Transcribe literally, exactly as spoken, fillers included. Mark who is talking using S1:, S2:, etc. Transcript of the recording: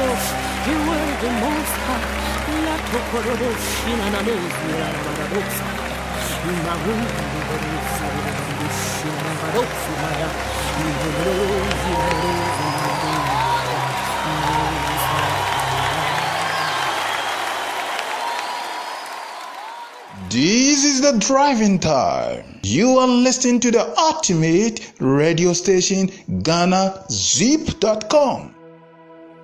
S1: You were the most high. La tokoroshi na na nozu la na na bosa. Na hundu borusu borushi na na borusu maya. Borusu borusu
S2: This is the driving time. You are listening to the ultimate radio station, Ghana Zip dot com.